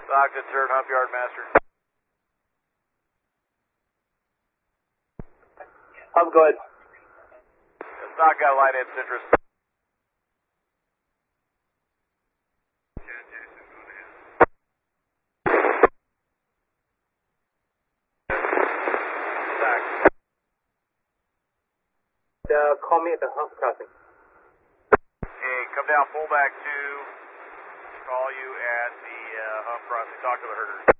Dock, good sir, hump yard master. Hump, go ahead. Dock got light end citrus. Call me at the hump crossing. Okay, come down, pull back 2. Call you at the hump crossing. Talk to the herders.